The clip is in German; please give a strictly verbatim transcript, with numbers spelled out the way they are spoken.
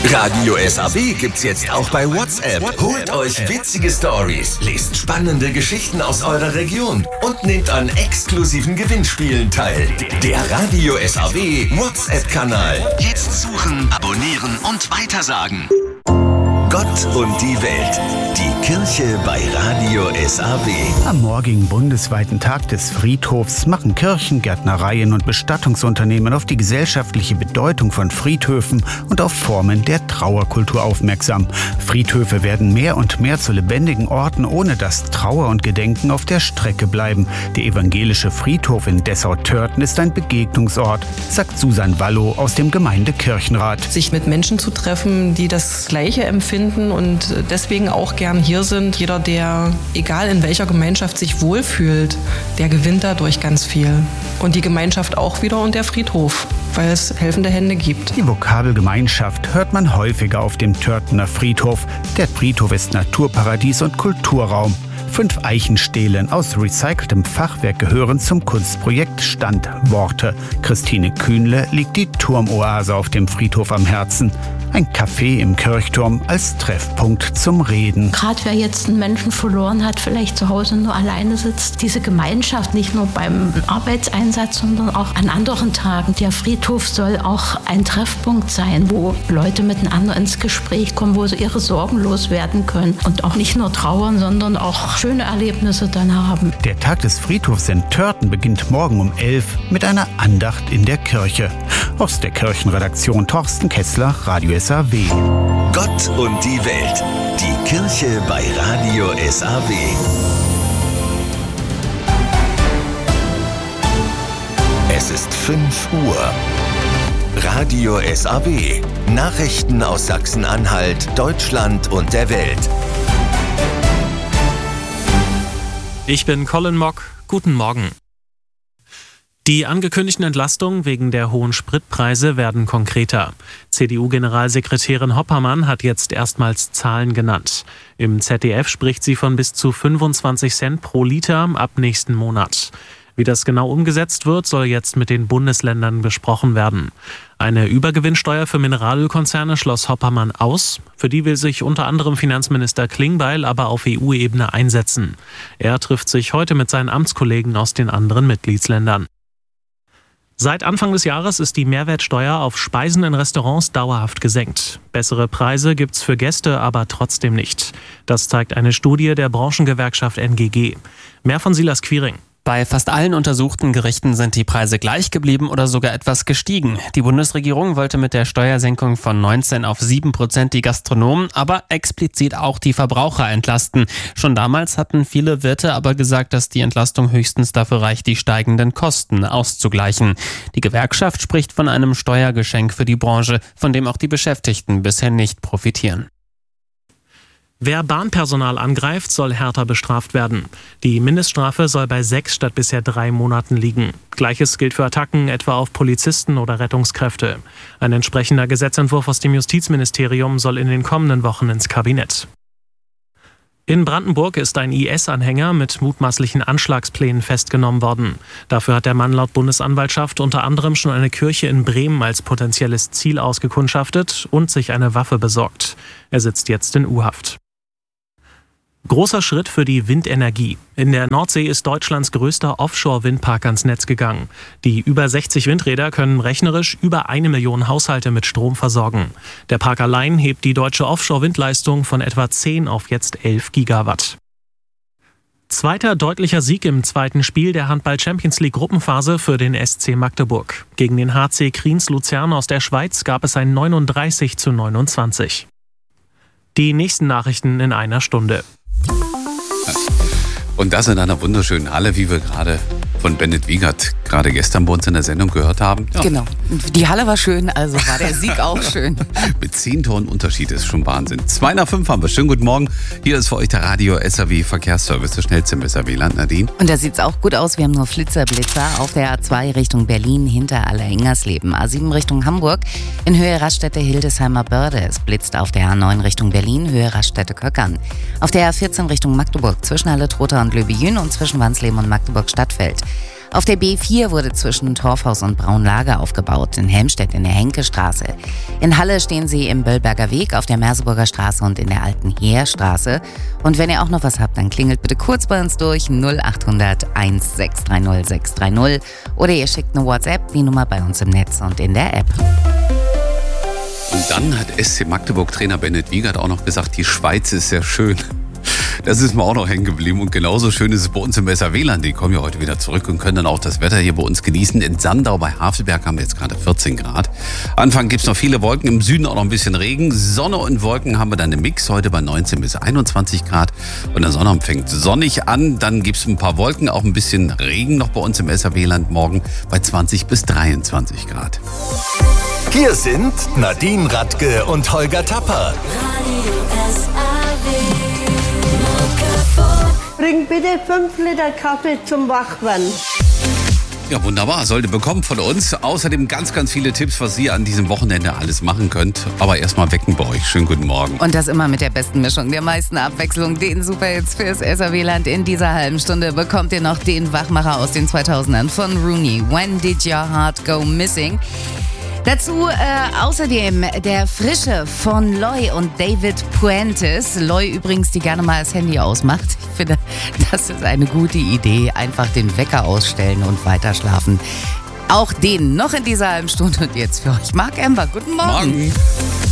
Radio S A W gibt's jetzt auch bei WhatsApp. Holt euch witzige Stories, lest spannende Geschichten aus eurer Region und nehmt an exklusiven Gewinnspielen teil. Der Radio S A W WhatsApp-Kanal. Jetzt suchen, abonnieren und weitersagen. Gott und die Welt. Die Kirche bei Radio S A W. Am morgigen bundesweiten Tag des Friedhofs machen Kirchen, Gärtnereien und Bestattungsunternehmen auf die gesellschaftliche Bedeutung von Friedhöfen und auf Formen der Trauerkultur aufmerksam. Friedhöfe werden mehr und mehr zu lebendigen Orten, ohne dass Trauer und Gedenken auf der Strecke bleiben. Der evangelische Friedhof in Dessau-Törten ist ein Begegnungsort, sagt Susan Wallow aus dem Gemeindekirchenrat. Sich mit Menschen zu treffen, die das Gleiche empfinden und deswegen auch gern hier sind. Jeder, der, egal in welcher Gemeinschaft, sich wohlfühlt, der gewinnt dadurch ganz viel. Und die Gemeinschaft auch wieder und der Friedhof, weil es helfende Hände gibt. Die Vokabel Gemeinschaft hört man häufiger auf dem Törtener Friedhof. Der Friedhof ist Naturparadies und Kulturraum. Fünf Eichenstelen aus recyceltem Fachwerk gehören zum Kunstprojekt Standworte. Christine Kühnle liegt die Turmoase auf dem Friedhof am Herzen. Ein Café im Kirchturm als Treffpunkt zum Reden. Gerade wer jetzt einen Menschen verloren hat, vielleicht zu Hause nur alleine sitzt, diese Gemeinschaft nicht nur beim Arbeitseinsatz, sondern auch an anderen Tagen. Der Friedhof soll auch ein Treffpunkt sein, wo Leute miteinander ins Gespräch kommen, wo sie ihre Sorgen loswerden können und auch nicht nur trauern, sondern auch schöne Erlebnisse dann haben. Der Tag des Friedhofs in Törten beginnt morgen um elf mit einer Andacht in der Kirche. Aus der Kirchenredaktion Thorsten Kessler, Radio S A W. Gott und die Welt. Die Kirche bei Radio S A W. Es ist fünf Uhr. Radio S A W. Nachrichten aus Sachsen-Anhalt, Deutschland und der Welt. Ich bin Colin Mock. Guten Morgen. Die angekündigten Entlastungen wegen der hohen Spritpreise werden konkreter. C D U-Generalsekretärin Hoppermann hat jetzt erstmals Zahlen genannt. Im Z D F spricht sie von bis zu fünfundzwanzig Cent pro Liter ab nächsten Monat. Wie das genau umgesetzt wird, soll jetzt mit den Bundesländern besprochen werden. Eine Übergewinnsteuer für Mineralölkonzerne schloss Hoppermann aus. Für die will sich unter anderem Finanzminister Klingbeil aber auf E U-Ebene einsetzen. Er trifft sich heute mit seinen Amtskollegen aus den anderen Mitgliedsländern. Seit Anfang des Jahres ist die Mehrwertsteuer auf Speisen in Restaurants dauerhaft gesenkt. Bessere Preise gibt's für Gäste aber trotzdem nicht. Das zeigt eine Studie der Branchengewerkschaft N G G. Mehr von Silas Quiring. Bei fast allen untersuchten Gerichten sind die Preise gleich geblieben oder sogar etwas gestiegen. Die Bundesregierung wollte mit der Steuersenkung von neunzehn auf sieben Prozent die Gastronomen, aber explizit auch die Verbraucher entlasten. Schon damals hatten viele Wirte aber gesagt, dass die Entlastung höchstens dafür reicht, die steigenden Kosten auszugleichen. Die Gewerkschaft spricht von einem Steuergeschenk für die Branche, von dem auch die Beschäftigten bisher nicht profitieren. Wer Bahnpersonal angreift, soll härter bestraft werden. Die Mindeststrafe soll bei sechs statt bisher drei Monaten liegen. Gleiches gilt für Attacken etwa auf Polizisten oder Rettungskräfte. Ein entsprechender Gesetzentwurf aus dem Justizministerium soll in den kommenden Wochen ins Kabinett. In Brandenburg ist ein I S-Anhänger mit mutmaßlichen Anschlagsplänen festgenommen worden. Dafür hat der Mann laut Bundesanwaltschaft unter anderem schon eine Kirche in Bremen als potenzielles Ziel ausgekundschaftet und sich eine Waffe besorgt. Er sitzt jetzt in U-Haft. Großer Schritt für die Windenergie. In der Nordsee ist Deutschlands größter Offshore-Windpark ans Netz gegangen. Die über sechzig Windräder können rechnerisch über eine Million Haushalte mit Strom versorgen. Der Park allein hebt die deutsche Offshore-Windleistung von etwa zehn auf jetzt elf Gigawatt. Zweiter deutlicher Sieg im zweiten Spiel der Handball-Champions-League-Gruppenphase für den S C Magdeburg. Gegen den H C Kriens Luzern aus der Schweiz gab es ein neununddreißig zu neunundzwanzig. Die nächsten Nachrichten in einer Stunde. Und das in einer wunderschönen Halle, wie wir gerade von Bennett Wiegert gerade gestern bei uns in der Sendung gehört haben. Ja. Genau. Die Halle war schön, also war der Sieg auch schön. Mit zehn Toren Unterschied ist schon Wahnsinn. Zwei nach fünf haben wir. Schönen guten Morgen. Hier ist für euch der Radio S A W Verkehrsservice, der schnellste im S A W-Land. Nadine. Und da sieht's auch gut aus. Wir haben nur Flitzer, Blitzer auf der A zwei Richtung Berlin hinter Allerhingersleben. A sieben Richtung Hamburg in Höhe Raststätte Hildesheimer Börde. Es blitzt auf der A neun Richtung Berlin, Höhe Raststätte Köckern. Auf der A vierzehn Richtung Magdeburg zwischen Halle Trotha und Löbejün und zwischen Wansleben und Magdeburg Stadtfeld. Auf der B vier wurde zwischen Torfhaus und Braunlager aufgebaut, in Helmstedt in der Henkestraße. In Halle stehen sie im Böllberger Weg, auf der Merseburger Straße und in der Alten Heerstraße. Und wenn ihr auch noch was habt, dann klingelt bitte kurz bei uns durch null acht hundert eins sechs drei null sechs drei null oder ihr schickt eine WhatsApp, die Nummer bei uns im Netz und in der App. Und dann hat S C Magdeburg-Trainer Bennett Wiegert auch noch gesagt, die Schweiz ist sehr schön. Das ist mir auch noch hängen geblieben und genauso schön ist es bei uns im Weserwehland. Die kommen ja heute wieder zurück und können dann auch das Wetter hier bei uns genießen. In Sandau bei Havelberg haben wir jetzt gerade vierzehn Grad. Anfang gibt es noch viele Wolken, im Süden auch noch ein bisschen Regen. Sonne und Wolken haben wir dann im Mix, heute bei neunzehn bis einundzwanzig Grad. Und der Sonnabend fängt sonnig an, dann gibt es ein paar Wolken, auch ein bisschen Regen noch bei uns im Weserwehland morgen bei zwanzig bis dreiundzwanzig Grad. Hier sind Nadine Radke und Holger Tapper. Bring bitte fünf Liter Kaffee zum Wachwerden. Ja, wunderbar. Sollte bekommen von uns. Außerdem ganz, ganz viele Tipps, was ihr an diesem Wochenende alles machen könnt. Aber erstmal wecken bei euch. Schönen guten Morgen. Und das immer mit der besten Mischung, der meisten Abwechslung, den Superhits fürs Weserwehland. In dieser halben Stunde bekommt ihr noch den Wachmacher aus den zweitausendern von Rooney. When did your heart go missing? Dazu äh, außerdem der Frische von Loy und David Puentes. Loy übrigens, die gerne mal das Handy ausmacht. Ich finde, das ist eine gute Idee. Einfach den Wecker ausstellen und weiterschlafen. Auch den noch in dieser halben Stunde. Und jetzt für euch Marc Ember. Guten Morgen. Morgen.